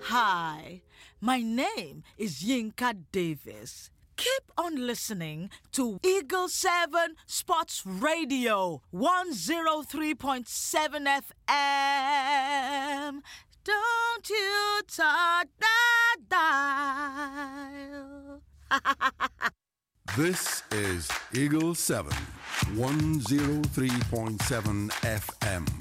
Hi, my name is Yinka Davis. Keep on listening to Eagle 7 Sports Radio 103.7 FM. Don't you touch that dial. This is Eagle 7 103.7 FM.